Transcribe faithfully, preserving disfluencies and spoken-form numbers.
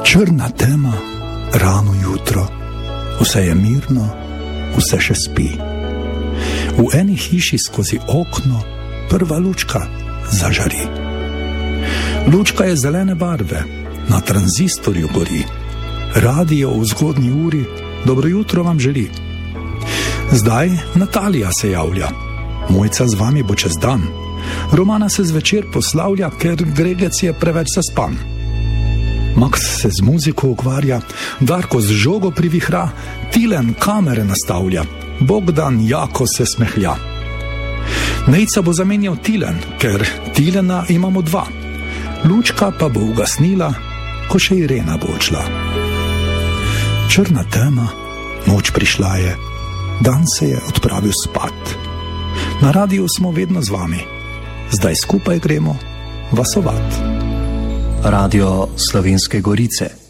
Črna tema, rano jutro, vse je mirno, vse še spi. V eni hiši skozi okno prva lučka zažari. Lučka je zelene barve, na tranzistorju gori. Radio v zgodnji uri dobro jutro vam želi. Zdaj Natalija se javlja, Mojca z vami bo čez dan. Romana se zvečer poslavlja, ker Gregec je preveč zaspan. Max se z muziko ukvarja, Darko z žogo privihra, Tilen kamere nastavlja, Bogdan jako se smehlja. Nejca bo zamenjal Tilen, ker Tilena imamo dva. Lučka pa bo ugasnila, ko še Irena bo odšla. Črna tema, noč prišla je, dan se je odpravil spat. Na radiju smo vedno z vami, zdaj skupaj gremo vasovat. Radio Slovenske Gorice.